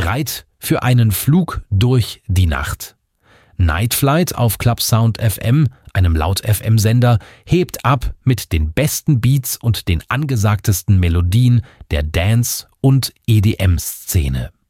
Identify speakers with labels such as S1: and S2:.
S1: Bereit für einen Flug durch die Nacht. Night Flight auf Clubsound FM, einem Laut-FM-Sender, hebt ab mit den besten Beats und den angesagtesten Melodien der Dance- und EDM-Szene.